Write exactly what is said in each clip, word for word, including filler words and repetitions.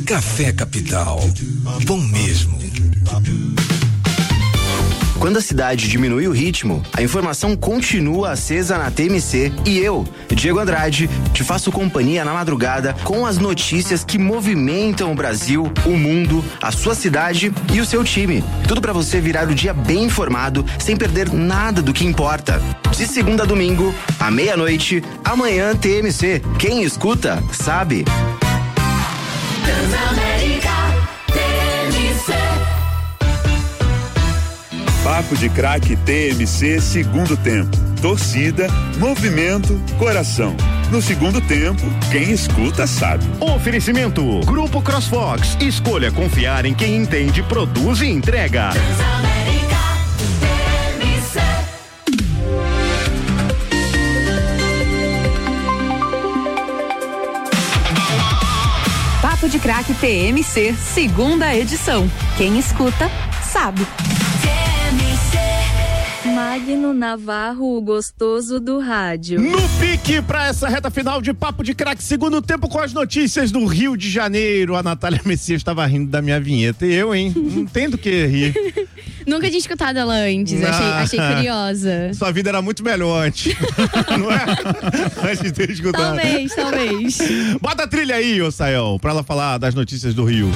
Café Capital. Bom mesmo. Quando a cidade diminui o ritmo, a informação continua acesa na T M C e eu, Diego Andrade, te faço companhia na madrugada com as notícias que movimentam o Brasil, o mundo, a sua cidade e o seu time. Tudo pra você virar o dia bem informado, sem perder nada do que importa. De segunda a domingo, à meia-noite, amanhã T M C. Quem escuta, sabe. Papo de Craque T M C segundo tempo. Torcida, movimento, coração. No segundo tempo, quem escuta sabe. Oferecimento Grupo CrossFox. Escolha confiar em quem entende, produz e entrega. Papo de Craque T M C, segunda edição. Quem escuta, sabe. Magno Navarro, o gostoso do rádio. No pique pra essa reta final de Papo de Craque, segundo tempo com as notícias do Rio de Janeiro. A Natália Messias estava rindo da minha vinheta. E eu, hein? Não tem do que rir. Nunca tinha escutado ela antes, Ah, achei, achei curiosa. Sua vida era muito melhor antes. Não é? Antes de ter escutado. Talvez, talvez. Bota a trilha aí, ô Sayão, pra ela falar das notícias do Rio.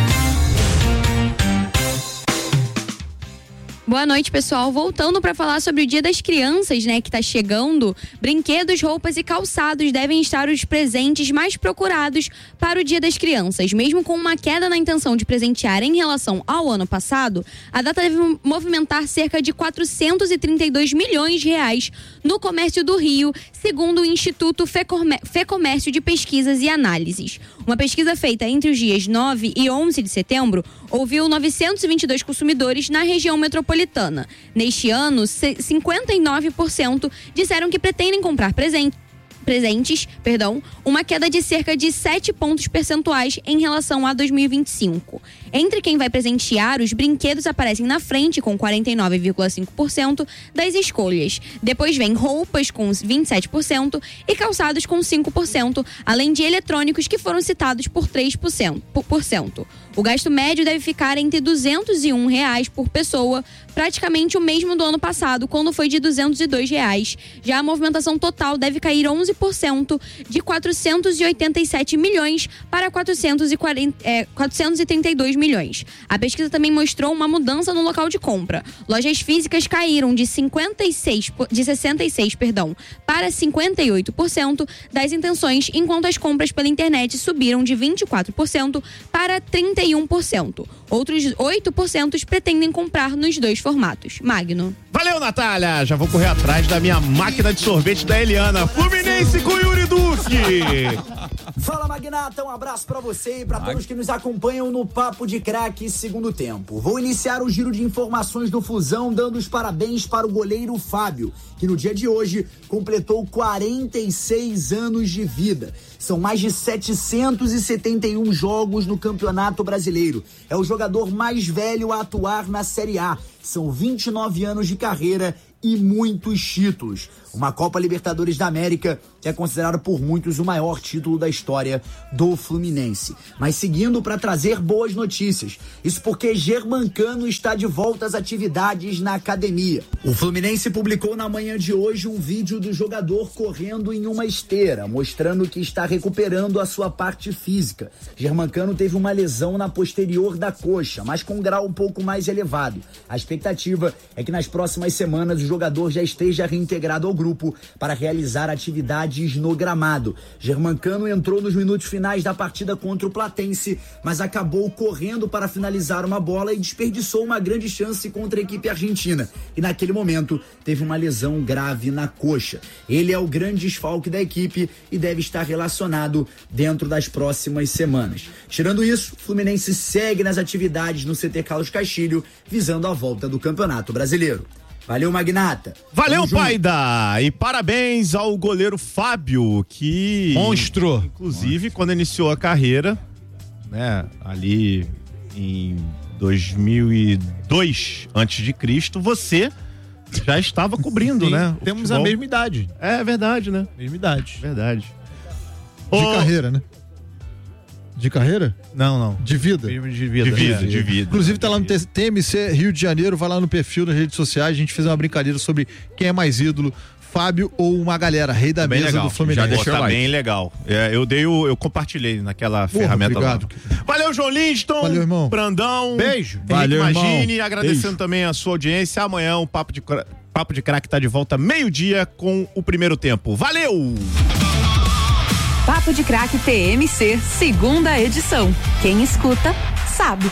Boa noite, pessoal. Voltando para falar sobre o Dia das Crianças, né, que tá chegando, brinquedos, roupas e calçados devem estar os presentes mais procurados para o Dia das Crianças. Mesmo com uma queda na intenção de presentear em relação ao ano passado, a data deve movimentar cerca de quatrocentos e trinta e dois milhões de reais no comércio do Rio, segundo o Instituto Fecomércio de Pesquisas e Análises. Uma pesquisa feita entre os dias nove e onze de setembro ouviu novecentos e vinte e dois consumidores na região metropolitana. Neste ano, cinquenta e nove por cento disseram que pretendem comprar presente, presentes, perdão, uma queda de cerca de sete pontos percentuais em relação a dois mil e vinte e cinco. Entre quem vai presentear, os brinquedos aparecem na frente com quarenta e nove vírgula cinco por cento das escolhas. Depois vem roupas com vinte e sete por cento e calçados com cinco por cento, além de eletrônicos que foram citados por três por cento. O gasto médio deve ficar entre duzentos e um reais por pessoa, praticamente o mesmo do ano passado, quando foi de duzentos e dois reais. Já a movimentação total deve cair onze por cento, de quatrocentos e oitenta e sete milhões para quatrocentos e quarenta, é, quatrocentos e trinta e dois milhões. A pesquisa também mostrou uma mudança no local de compra. Lojas físicas caíram de cinquenta e seis, de sessenta e seis, perdão, para cinquenta e oito por cento das intenções, enquanto as compras pela internet subiram de vinte e quatro por cento para trinta e um por cento. Outros oito por cento pretendem comprar nos dois formatos. Magno. Valeu, Natália! Já vou correr atrás da minha máquina de sorvete da Eliana. Fluminense com Yuri Duque! Fala, Magnata, um abraço pra você e pra todos que nos acompanham no Papo de Craque segundo tempo. Vou iniciar o giro de informações do Fusão dando os parabéns para o goleiro Fábio, que no dia de hoje completou quarenta e seis anos de vida. São mais de setecentos e setenta e um jogos no Campeonato Brasileiro. É o jogador mais velho a atuar na Série A. São vinte e nove anos de carreira e muitos títulos. Uma Copa Libertadores da América que é considerado por muitos o maior título da história do Fluminense. Mas seguindo para trazer boas notícias. Isso porque Germancano está de volta às atividades na academia. O Fluminense publicou na manhã de hoje um vídeo do jogador correndo em uma esteira, mostrando que está recuperando a sua parte física. Germancano teve uma lesão na posterior da coxa, mas com um grau um pouco mais elevado. A expectativa é que nas próximas semanas o jogador já esteja reintegrado ao grupo para realizar atividades no gramado. Germancano entrou nos minutos finais da partida contra o Platense, mas acabou correndo para finalizar uma bola e desperdiçou uma grande chance contra a equipe argentina. E naquele momento teve uma lesão grave na coxa. Ele é o grande desfalque da equipe e deve estar relacionado dentro das próximas semanas. Tirando isso, o Fluminense segue nas atividades no C T Carlos Castilho, visando a volta do Campeonato Brasileiro. Valeu, Magnata. Valeu, Paida. E parabéns ao goleiro Fábio, que... Monstro. Inclusive, Monstro. Quando iniciou a carreira, né, ali em dois mil e dois, antes de Cristo, você já estava cobrindo, Sim, né? Temos futebol. a mesma idade. É verdade, né? Mesma idade. Verdade. De Ô, carreira, né? De carreira? Não, não. De vida? De vida, de vida. De vida. Inclusive tá lá no T M C Rio de Janeiro, vai lá no perfil nas redes sociais, a gente fez uma brincadeira sobre quem é mais ídolo, Fábio ou uma galera, rei da bem mesa legal. do Fluminense. Já deixou tá like. Bem legal. É, eu dei o, eu compartilhei naquela Porra, ferramenta obrigado. Lá. Valeu, João Linston. Valeu, irmão. Brandão. Beijo. Henrique Valeu, Magini, irmão. agradecendo Beijo. também a sua audiência. Amanhã o Papo de, Papo de Craque tá de volta meio-dia com o primeiro tempo. Valeu! Papo de Craque T M C, segunda edição. Quem escuta, sabe.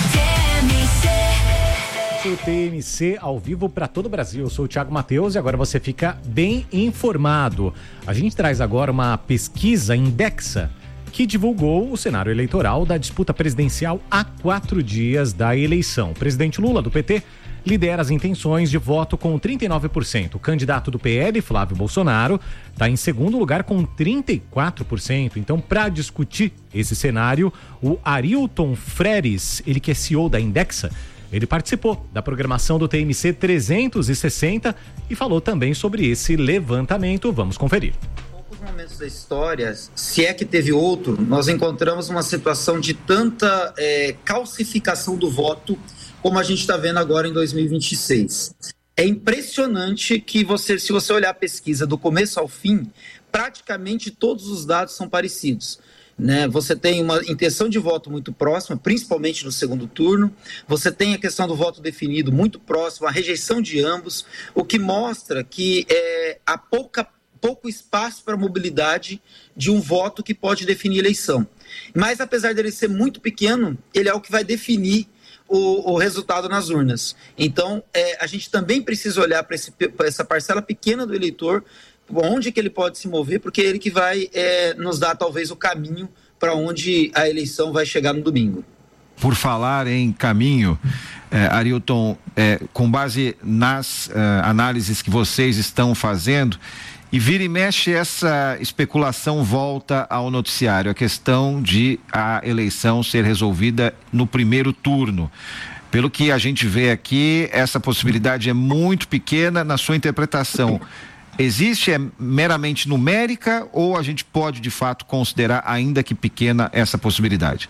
O T M C ao vivo para todo o Brasil. Eu sou o Thiago Matheus e agora você fica bem informado. A gente traz agora uma pesquisa Indexa que divulgou o cenário eleitoral da disputa presidencial a quatro dias da eleição. O presidente Lula, do P T, lidera as intenções de voto com trinta e nove por cento. O candidato do P L, Flávio Bolsonaro, está em segundo lugar com trinta e quatro por cento. Então, para discutir esse cenário, o Arilton Freres, ele que é C E O da Indexa, ele participou da programação do T M C trezentos e sessenta e falou também sobre esse levantamento. Vamos conferir. Em poucos momentos da história, se é que teve outro, nós encontramos uma situação de tanta é, calcificação do voto como a gente está vendo agora em dois mil e vinte e seis. É impressionante que você, se você olhar a pesquisa do começo ao fim, praticamente todos os dados são parecidos. Né? Você tem uma intenção de voto muito próxima, principalmente no segundo turno. Você tem a questão do voto definido muito próximo, a rejeição de ambos, o que mostra que é, há pouca, pouco espaço para mobilidade de um voto que pode definir a eleição. Mas, apesar dele ser muito pequeno, ele é o que vai definir o, o resultado nas urnas. Então, é, a gente também precisa olhar para essa parcela pequena do eleitor, onde que ele pode se mover, porque é ele que vai é, nos dar talvez o caminho para onde a eleição vai chegar no domingo. Por falar em caminho, eh, Arilton, eh, com base nas uh, análises que vocês estão fazendo, e vira e mexe essa especulação volta ao noticiário, a questão de a eleição ser resolvida no primeiro turno. Pelo que a gente vê aqui, essa possibilidade é muito pequena. Na sua interpretação, existe, é meramente numérica ou a gente pode de fato considerar, ainda que pequena, essa possibilidade?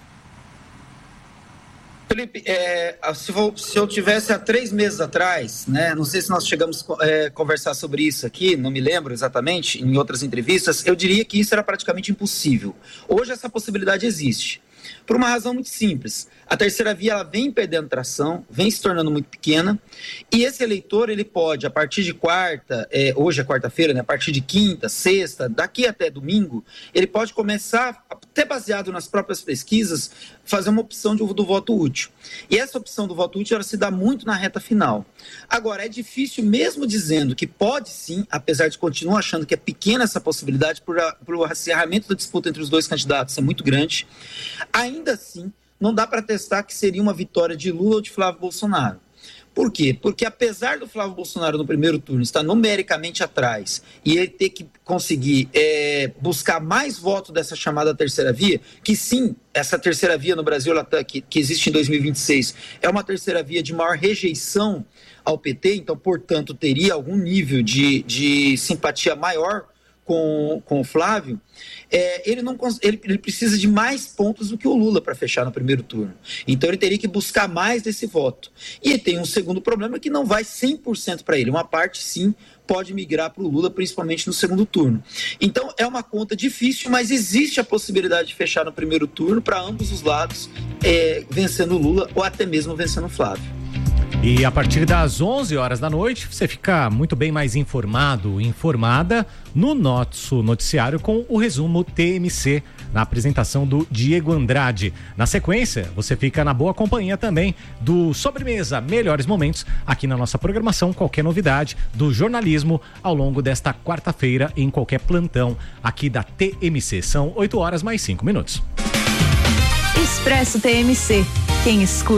Felipe, é, se, vou, se eu tivesse há três meses atrás, né, não sei se nós chegamos a é, conversar sobre isso aqui, não me lembro exatamente, em outras entrevistas, eu diria que isso era praticamente impossível. Hoje essa possibilidade existe, por uma razão muito simples. A terceira via ela vem perdendo tração, vem se tornando muito pequena, e esse eleitor ele pode, a partir de quarta, é, hoje é quarta-feira, né, a partir de quinta, sexta, daqui até domingo, ele pode começar, até baseado nas próprias pesquisas, fazer uma opção de, do voto útil. E essa opção do voto útil ela se dá muito na reta final. Agora, é difícil, mesmo dizendo que pode sim, apesar de continuar achando que é pequena essa possibilidade, por, a, por o acirramento da disputa entre os dois candidatos é muito grande, ainda assim, não dá para testar que seria uma vitória de Lula ou de Flávio Bolsonaro. Por quê? Porque apesar do Flávio Bolsonaro no primeiro turno estar numericamente atrás e ele ter que conseguir é, buscar mais votos dessa chamada terceira via, que sim, essa terceira via no Brasil, ela tá, que, que existe em dois mil e vinte e seis, é uma terceira via de maior rejeição ao P T, então, portanto, teria algum nível de, de simpatia maior com, com o Flávio, é, ele, não, ele, ele precisa de mais pontos do que o Lula para fechar no primeiro turno. Então ele teria que buscar mais desse voto. E tem um segundo problema que não vai cem por cento para ele. Uma parte, sim, pode migrar para o Lula, principalmente no segundo turno. Então é uma conta difícil, mas existe a possibilidade de fechar no primeiro turno para ambos os lados, é, vencendo o Lula ou até mesmo vencendo o Flávio. E a partir das onze horas da noite, você fica muito bem mais informado, informada no nosso noticiário com o resumo T M C, na apresentação do Diego Andrade. Na sequência, você fica na boa companhia também do Sobremesa, melhores momentos aqui na nossa programação, qualquer novidade do jornalismo ao longo desta quarta-feira em qualquer plantão aqui da T M C. São oito horas mais cinco minutos. Expresso T M C. Quem escuta